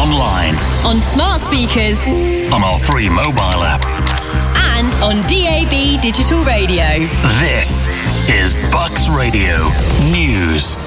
online, on smart speakers, on our free mobile app, and on DAB digital radio. This is Bucks Radio News.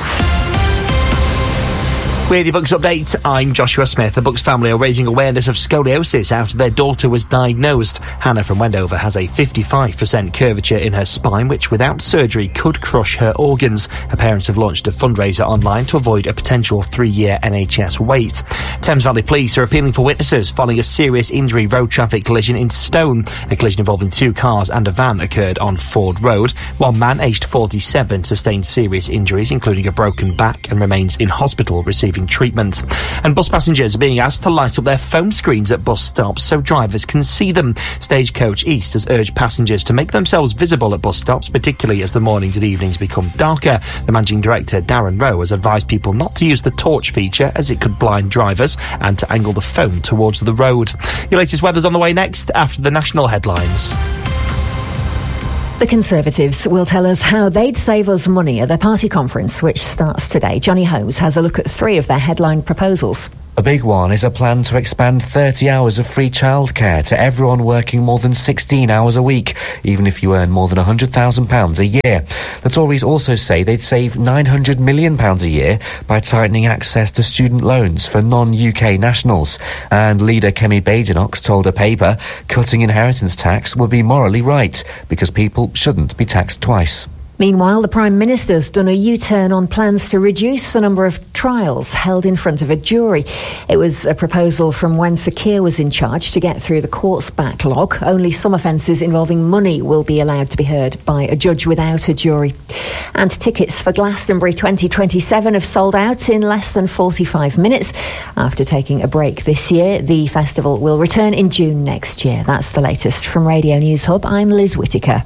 With your Bucks update, I'm Joshua Smith. The Bucks family are raising awareness of scoliosis after their daughter was diagnosed. Hannah from Wendover has a 55% curvature in her spine, which without surgery could crush her organs. Her parents have launched a fundraiser online to avoid a potential 3-year NHS wait. Thames Valley Police are appealing for witnesses following a serious injury road traffic collision in Stone. A collision involving 2 cars and a van occurred on Ford Road. One man aged 47 sustained serious injuries, including a broken back, and remains in hospital receiving treatment. And bus passengers are being asked to light up their phone screens at bus stops so drivers can see them. Stagecoach East has urged passengers to make themselves visible at bus stops, particularly as the mornings and evenings become darker. The managing director, Darren Rowe, has advised people not to use the torch feature as it could blind drivers and to angle the phone towards the road. Your latest weather's on the way next after the national headlines. The Conservatives will tell us how they'd save us money at their party conference, which starts today. Johnny Holmes has a look at 3 of their headline proposals. A big one is a plan to expand 30 hours of free childcare to everyone working more than 16 hours a week, even if you earn more than £100,000 a year. The Tories also say they'd save £900 million a year by tightening access to student loans for non-UK nationals. And leader Kemi Badenoch told a paper cutting inheritance tax would be morally right because people shouldn't be taxed twice. Meanwhile, the Prime Minister's done a U-turn on plans to reduce the number of trials held in front of a jury. It was a proposal from when Sir Keir was in charge to get through the court's backlog. Only some offences involving money will be allowed to be heard by a judge without a jury. And tickets for Glastonbury 2027 have sold out in less than 45 minutes. After taking a break this year, the festival will return in June next year. That's the latest from Radio News Hub. I'm Liz Whittaker.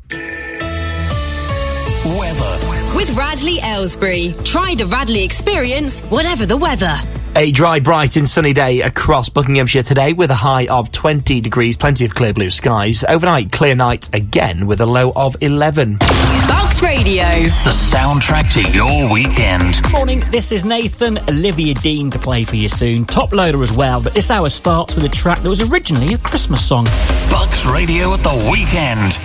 Weather. With Radley Aylesbury. Try the Radley experience, whatever the weather. A dry, bright and sunny day across Buckinghamshire today with a high of 20 degrees, plenty of clear blue skies. Overnight, clear night again with a low of 11. Bucks Radio. The soundtrack to your weekend. Morning, this is Nathan. Olivia Dean to play for you soon. Top loader as well, but this hour starts with a track that was originally a Christmas song. Bucks Radio at the weekend.